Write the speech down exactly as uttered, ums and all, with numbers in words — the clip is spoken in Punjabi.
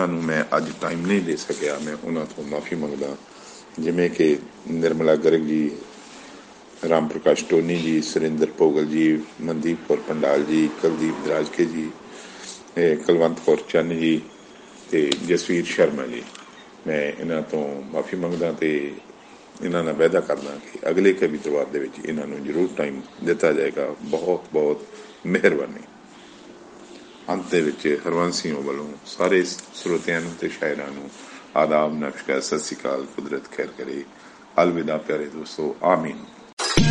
ਜਿਨ੍ਹਾਂ ਨੂੰ ਮੈਂ ਅੱਜ ਟਾਈਮ ਨਹੀਂ ਦੇ ਸਕਿਆ, ਮੈਂ ਉਹਨਾਂ ਤੋਂ ਮਾਫ਼ੀ ਮੰਗਦਾ, ਜਿਵੇਂ ਕਿ ਨਿਰਮਲਾ ਗਰਗ ਜੀ, ਰਾਮ ਪ੍ਰਕਾਸ਼ ਟੋਨੀ ਜੀ, ਸੁਰਿੰਦਰ ਭੋਗਲ ਜੀ, ਮਨਦੀਪ ਕੌਰ ਪੰਡਾਲ ਜੀ, ਕੁਲਦੀਪ ਦਰਾਜਕੇ ਜੀ, ਕੁਲਵੰਤ ਕੌਰ ਚੰਨ ਜੀ ਅਤੇ ਜਸਵੀਰ ਸ਼ਰਮਾ ਜੀ। ਮੈਂ ਇਹਨਾਂ ਤੋਂ ਮਾਫ਼ੀ ਮੰਗਦਾ ਅਤੇ ਇਹਨਾਂ ਨਾਲ ਵਾਅਦਾ ਕਰਦਾ ਕਿ ਅਗਲੇ ਕਵੀ ਦਰਬਾਰ ਦੇ ਵਿੱਚ ਇਹਨਾਂ ਨੂੰ ਜ਼ਰੂਰ ਟਾਈਮ ਦਿੱਤਾ ਜਾਏਗਾ। ਬਹੁਤ ਬਹੁਤ ਮਿਹਰਬਾਨੀ। ਅੰਤ ਦੇ ਵਿੱਚ ਹਰਵੰਸ ਸਿੰਘ ਵੱਲੋਂ ਸਾਰੇ ਸਰੋਤਿਆਂ ਨੂੰ ਅਤੇ ਸ਼ਾਇਰਾਂ ਨੂੰ ਆਦਾਬ, ਨਮਸਕਾਰ, ਸਤਿ ਸ਼੍ਰੀ ਅਕਾਲ। ਕੁਦਰਤ ਖੈਰ ਕਰੇ। ਅਲਵਿਦਾ ਪਿਆਰੇ ਦੋਸਤੋ। ਆਮੀਨ।